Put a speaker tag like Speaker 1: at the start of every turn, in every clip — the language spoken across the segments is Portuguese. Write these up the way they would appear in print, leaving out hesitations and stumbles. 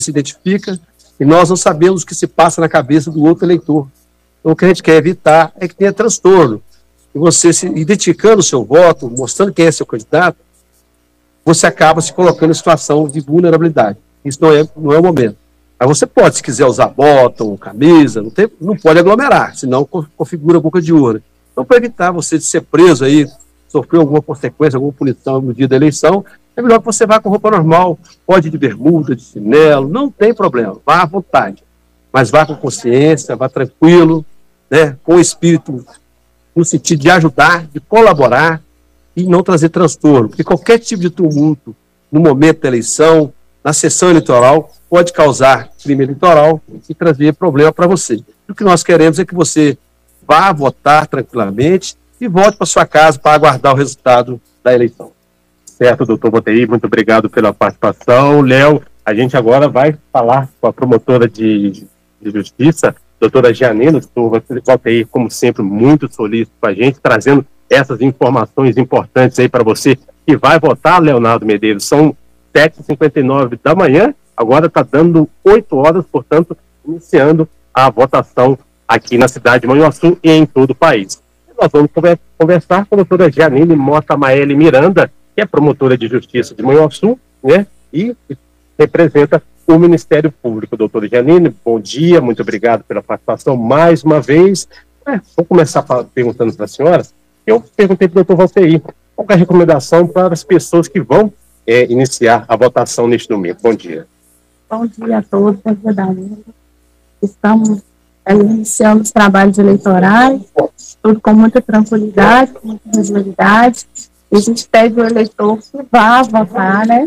Speaker 1: se identifica e nós não sabemos o que se passa na cabeça do outro eleitor. Então, o que a gente quer evitar é que tenha transtorno. E você, se identificando o seu voto, mostrando quem é seu candidato, você acaba se colocando em situação de vulnerabilidade. Isso não é o momento. Mas você pode, se quiser usar bota ou camisa, não pode aglomerar, senão configura a boca de urna. Então, para evitar você de ser preso aí, sofrer alguma consequência, alguma punição no dia da eleição, é melhor que você vá com roupa normal, pode ir de bermuda, de chinelo, não tem problema, vá à vontade. Mas vá com consciência, vá tranquilo, né, com espírito no sentido de ajudar, de colaborar e não trazer transtorno. Porque qualquer tipo de tumulto no momento da eleição, na sessão eleitoral, pode causar crime eleitoral e trazer problema para você. O que nós queremos é que você vá votar tranquilamente e volte para sua casa para aguardar o resultado da eleição.
Speaker 2: Certo, doutor Voltair, muito obrigado pela participação. Léo, a gente agora vai falar com a promotora de justiça, doutora Gianina. O doutor Voltair, como sempre, muito solícito com a gente, trazendo essas informações importantes aí para você que vai votar, Leonardo Medeiros. São 7h59 da manhã, agora está dando 8 horas, portanto, iniciando a votação aqui na cidade de Manhuaçu e em todo o país. Nós vamos conversar com a doutora Gianine Mota Maeli Miranda, que é promotora de justiça de Manhuaçu, né, e representa o Ministério Público. Doutora Gianine, bom dia, muito obrigado pela participação mais uma vez. Vou começar perguntando para a senhora. Eu perguntei para o doutor Voltair qual é a recomendação para as pessoas que vão iniciar a votação neste domingo. Bom dia.
Speaker 3: Bom dia a todos, bom dia, Danilo. Estamos iniciando os trabalhos eleitorais, tudo com muita tranquilidade, com muita regularidade. E a gente pede ao eleitor que vá votar, né?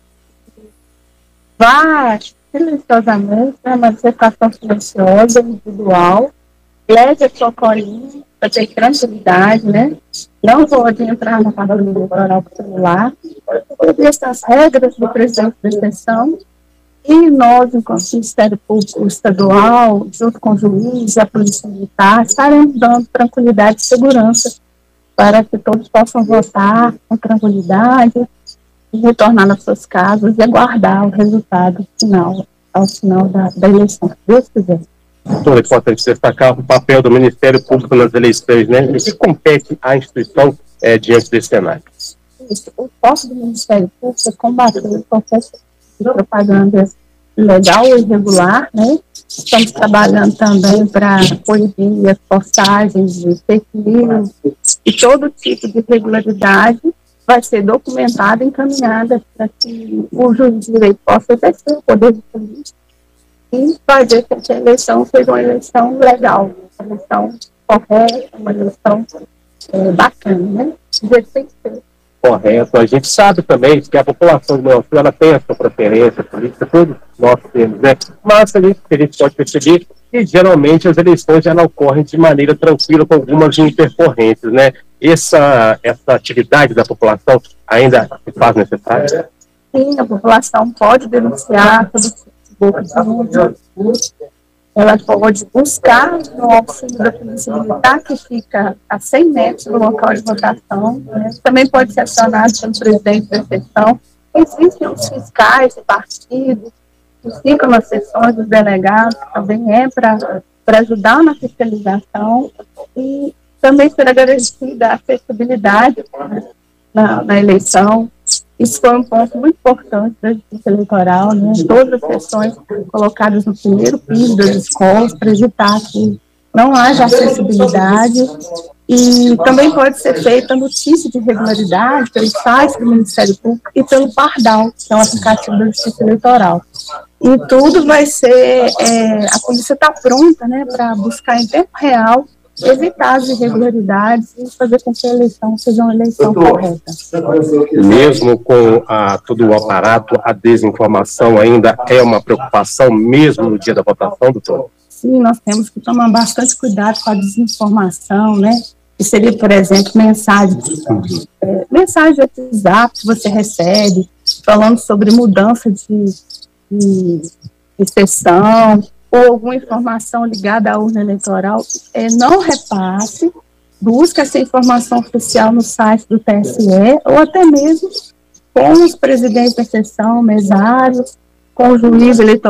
Speaker 3: Vá silenciosamente, na manifestação silenciosa, individual, leve a sua colinha para ter tranquilidade, né? Não pode entrar na cabine eleitoral por celular, obedecer as regras do presidente da sessão. E nós, enquanto Ministério Público Estadual, junto com o juiz e a Polícia Militar, estaremos dando tranquilidade e segurança para que todos possam votar com tranquilidade e retornar nas suas casas e aguardar o resultado final, ao final da eleição, se Deus quiser.
Speaker 2: Doutora, é importante destacar o papel do Ministério Público nas eleições, né? E que compete à instituição diante desse cenário?
Speaker 3: Isso. O foco do Ministério Público é combater o processo de propaganda ilegal ou irregular, né? Estamos trabalhando também para proibir as postagens de fake news e todo tipo de irregularidade vai ser documentada e encaminhada para que o juiz de direito possa exercer o poder de polícia e fazer com que a eleição seja uma eleição legal, uma eleição correta, uma eleição bacana, né? Tem que ser.
Speaker 2: Correto. A gente sabe também que a população de Manhuaçu, ela tem a sua preferência política, todos nós temos, né? Mas a gente pode perceber que geralmente as eleições já ocorrem de maneira tranquila, com algumas intercorrentes, né? Essa atividade da população ainda se faz necessária?
Speaker 3: Sim, a população pode denunciar todo tipo de boca de urna. Ela pode buscar no auxílio da Polícia Militar, que fica a 100 metros do local de votação, né? Também pode ser acionado pelo presidente da sessão. Existem os fiscais de partido, que ficam nas sessões dos delegados, também para ajudar na fiscalização e também será garantida a acessibilidade, né, na eleição. Isso foi um ponto muito importante da justiça eleitoral, né? Todas as sessões colocadas no primeiro piso das escolas para evitar que não haja acessibilidade. E também pode ser feita notícia de irregularidade pelo site do Ministério Público e pelo Pardal, que é um aplicativo da justiça eleitoral. E tudo vai ser, a polícia está pronta, né, para buscar em tempo real evitar as irregularidades e fazer com que a eleição seja uma eleição correta.
Speaker 2: Mesmo com todo o aparato, a desinformação ainda é uma preocupação mesmo no dia da votação, doutor?
Speaker 3: Sim, nós temos que tomar bastante cuidado com a desinformação, né? Que seria, por exemplo, mensagem de WhatsApp que você recebe, falando sobre mudança de sessão, ou alguma informação ligada à urna eleitoral, não repasse, busque essa informação oficial no site do TSE, ou até mesmo com os presidentes da sessão, mesários, com o juiz eleitoral